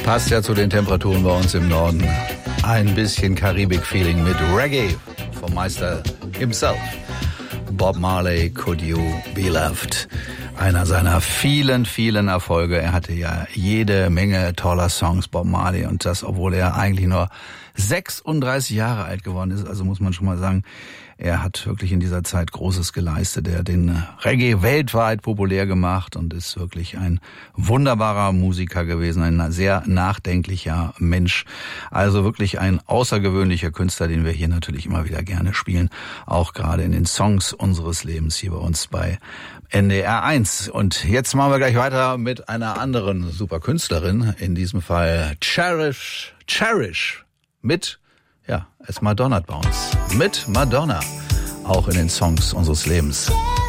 Passt ja zu den Temperaturen bei uns im Norden. Ein bisschen Karibik-Feeling mit Reggae vom Meister himself. Bob Marley, Could You Be Loved? Einer seiner vielen, vielen Erfolge. Er hatte ja jede Menge toller Songs, Bob Marley. Und das, obwohl er eigentlich nur 36 Jahre alt geworden ist. Also muss man schon mal sagen, er hat wirklich in dieser Zeit Großes geleistet. Er hat den Reggae weltweit populär gemacht und ist wirklich ein wunderbarer Musiker gewesen, ein sehr nachdenklicher Mensch. Also wirklich ein außergewöhnlicher Künstler, den wir hier natürlich immer wieder gerne spielen. Auch gerade in den Songs unseres Lebens hier bei uns bei NDR 1. Und jetzt machen wir gleich weiter mit einer anderen super Künstlerin. In diesem Fall Cherish mit, ja, es Madonna bei uns. Mit Madonna. Auch in den Songs unseres Lebens.